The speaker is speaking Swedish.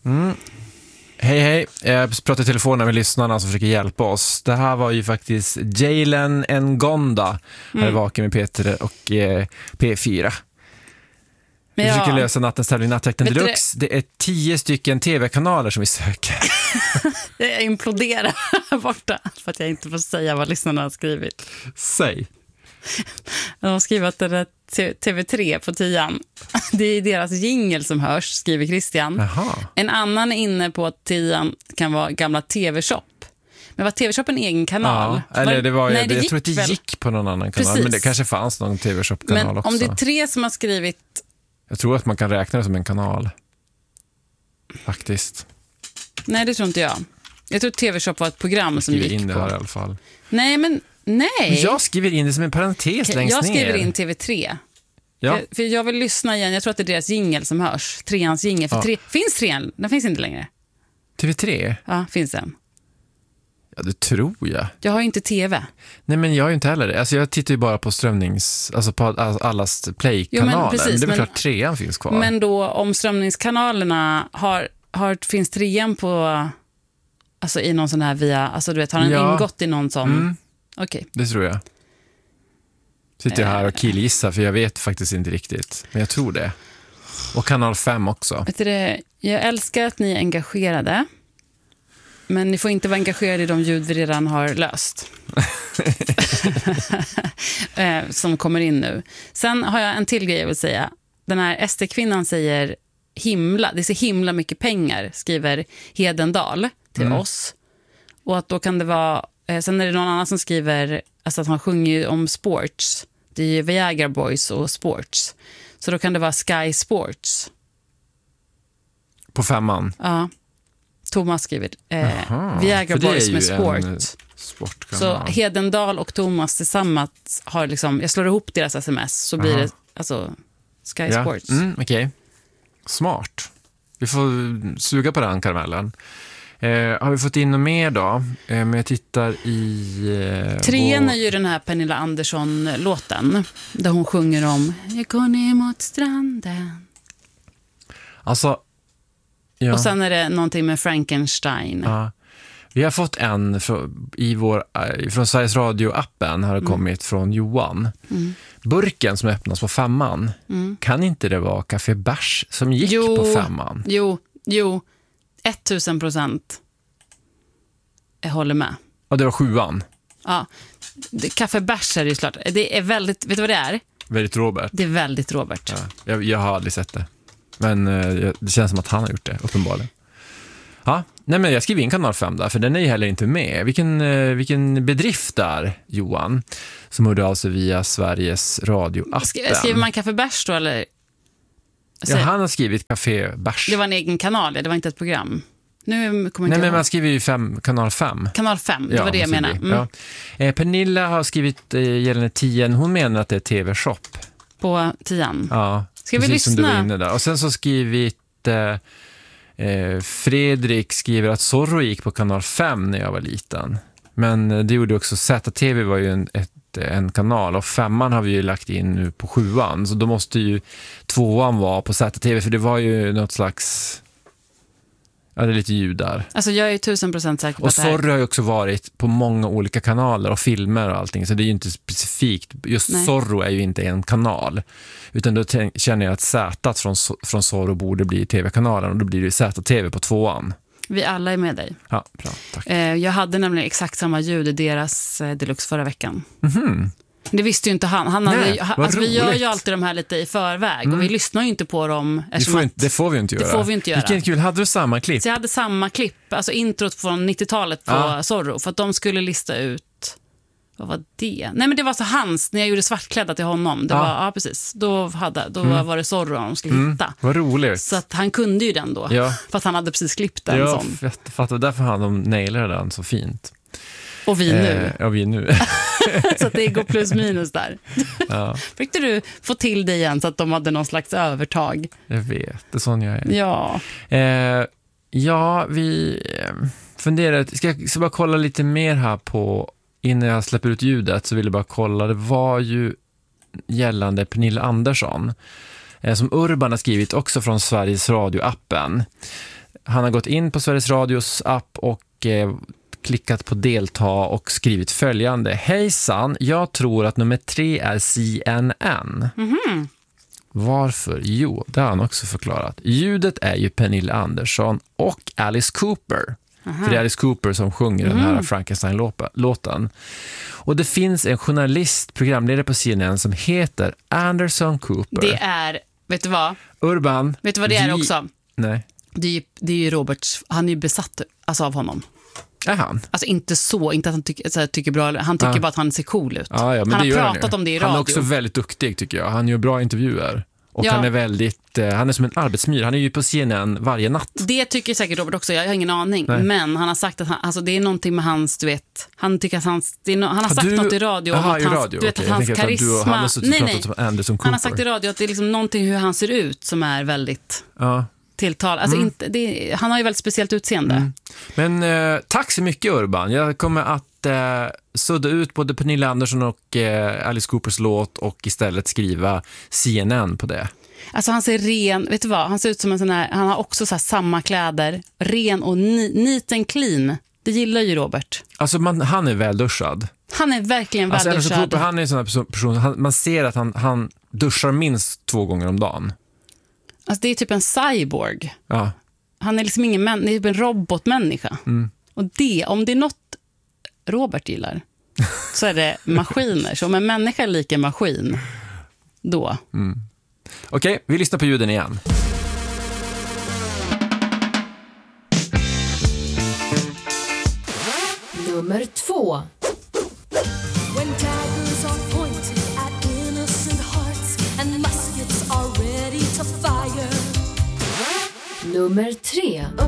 Hej. Jag pratar i telefonen med lyssnarna som försöker hjälpa oss. Det här var ju faktiskt Jalen Ngonda. Här är Vaken med Peter och P4. Vi försöker lösa nattens tävling Nattjakten Deluxe. Det är 10 stycken tv-kanaler som vi söker. Jag imploderar borta för att jag inte får säga vad lyssnarna har skrivit. Säg. De har skrivit att det är TV3 på 10. Det är deras jingle som hörs, skriver Christian. Jaha. En annan är inne på att 10 kan vara gamla TV-shop. Men var TV-shop en egen kanal? Ja, eller det var Nej, jag tror att det gick på någon annan kanal. Precis. Men det kanske fanns någon TV-shop-kanal men också. Om det är 3 som har skrivit... Jag tror att man kan räkna det som en kanal. Faktiskt. Nej, det tror inte jag. Jag tror att TV-shop var ett program som gick in det på... här i alla fall. Nej, men nej. Jag skriver in det som en parentes längst ner. Jag skriver in TV3. Ja. För jag vill lyssna igen. Jag tror att det är deras jingle som hörs. 3ans jingle. För finns 3? Den finns inte längre. TV3? Ja, finns den. Ja, det tror jag. Jag har ju inte TV. Nej, men jag har ju inte heller det. Alltså, jag tittar ju bara på alltså på allas play-kanaler. Det är väl klart 3an finns kvar. Men då om strömningskanalerna finns 3an på... Alltså i någon sån här via... Alltså du vet, har den ingått i någon sån... Okej. Det tror jag. Sitter jag här och killgissar för jag vet faktiskt inte riktigt. Men jag tror det. Och kanal 5 också. Vet du, jag älskar att ni är engagerade. Men ni får inte vara engagerade i de ljud vi redan har löst. Som kommer in nu. Sen har jag en till grej jag vill säga. Den här SD-kvinnan säger himla. Det är så himla mycket pengar, skriver Hedendal till oss. Och att då kan det vara... Sen är det någon annan som skriver alltså att han sjunger om sports. Det är ju Viagra Boys och sports. Så då kan det vara Sky Sports. På 5an? Ja. Thomas skriver Viagra Boys med sport. Så Hedendal och Thomas tillsammans har liksom... Jag slår ihop deras sms så blir det alltså Sky Sports. Okej. Smart. Vi får suga på den karamellen. Har vi fått in något mer då? Men jag tittar i... 3:an är ju den här Pernilla Andersson-låten. Där hon sjunger om jag går ner mot stranden. Alltså... Ja. Och sen är det någonting med Frankenstein. Ja. Vi har fått en från Sveriges Radio-appen har det kommit från Johan. Burken som öppnas på 5an. Kan inte det vara Café Bärs som gick på 5an? Jo. 1000%. Jag håller med. Och det var 7an. Ja. Café Bärs är det ju klart. Det är väldigt, vet du vad det är? Väldigt Robert. Det är väldigt Robert. Ja, jag har aldrig sett det. Men det känns som att han har gjort det, uppenbarligen. Ja, nej men jag skriver in kanal 5 där, för den är ju heller inte med. Vilken bedrift där, Johan, som hörde av sig via Sveriges Radio-appen. Skriver man Café Bärs då, eller? Ja, han har skrivit Café Bärs. Det var en egen kanal, det var inte ett program. Nu kommer Nej, men man skriver ju kanal 5. Kanal 5, det var det jag menade. Pernilla har skrivit gällande 10. Hon menar att det är TV-shop. På 10. Ja, ska vi lyssna? Som du var inne där. Och sen så skrivit Fredrik skriver att Zorro gick på kanal 5 när jag var liten. Men det gjorde också ZTV var ju en kanal, och 5an har vi ju lagt in nu på 7an. Så då måste ju 2an vara på ZTV, för det var ju något slags... Ja, det är lite ljud där. Alltså jag är 1000% säker på och att det här... Zorro har ju också varit på många olika kanaler och filmer och allting, så det är ju inte specifikt. Just Zorro är ju inte en kanal, utan då känner jag att Z från Zorro borde bli tv-kanalen, och då blir det ZTV på 2an. Vi alla är med dig. Ja, bra, tack. Jag hade nämligen exakt samma ljud i deras Deluxe förra veckan. Det visste ju inte han. Vi gör ju alltid de här lite i förväg och vi lyssnar ju inte på dem. Det får vi inte göra. Vilken kul, hade du samma klipp? Så jag hade samma klipp, alltså introt från 90-talet på Zorro, för att de skulle lista ut. Vad var det? Nej, men det var så hans, när jag gjorde svartklädda till honom. Det var, precis. Då var det Zorro de skulle hitta. Vad roligt. Så att han kunde ju den då. Ja. Fast han hade precis klippt den. Ja, jag fattar. Därför hade de nailat den så fint. Och vi nu. Och vi nu. Så att det går plus minus där. Ja. Fick du få till det igen så att de hade någon slags övertag? Jag vet, det är sån jag är. Ja. Vi funderar. Ska jag bara kolla lite mer här på, innan jag släpper ut ljudet så vill jag bara kolla. Det var ju gällande Pernilla Andersson som Urban har skrivit också från Sveriges Radio-appen. Han har gått in på Sveriges Radios app och klickat på delta och skrivit följande. Hejsan, jag tror att nummer 3 är CNN. Mhm. Varför? Jo, det har han också förklarat. Ljudet är ju Pernilla Andersson och Alice Cooper. För det är Alice Cooper som sjunger den här Frankenstein-låten. Och det finns en journalist, programledare på CNN som heter Anderson Cooper. Det är, vet du vad? Urban. Vet du vad det är också? Nej. Det är ju Roberts, han är ju besatt alltså, av honom. Är han? Alltså inte att han tycker bra, han tycker bara att han ser cool ut. Ja, men han det har pratat om det i radio. Han är också väldigt duktig tycker jag. Han gör bra intervjuer. Och han är väldigt, han är som en arbetsmyr. Han är ju på CNN varje natt. Det tycker säkert Robert också, jag har ingen aning. Nej. Men han har sagt att alltså, det är någonting med hans, du vet, han tycker att han har sagt något i radio om att hans, du vet, att hans karisma. Han har sagt i radio att det är liksom någonting hur han ser ut som är väldigt tilltal. Alltså han har ju väldigt speciellt utseende. Men tack så mycket Urban. Jag kommer att sudda ut både Pernilla Andersson och Alice Coopers låt och istället skriva CNN på det. Alltså han ser ren, vet du vad? Han ser ut som en sån här, han har också så här samma kläder, ren och neat and clean. Det gillar ju Robert. Alltså han är välduschad. Han är verkligen välduschad. Alice Cooper, han är en sån här person, man ser att han duschar minst 2 gånger om dagen. Alltså det är typ en cyborg. Ja. Han är liksom ingen det är typ en robotmänniska. Och om det är något Robert gillar så är det maskiner. Så om en människa är lika maskin då. Okej, vi lyssnar på ljuden igen. Nummer 2. When daggers are pointed at innocent hearts and muskets are ready to fire. Nummer 3.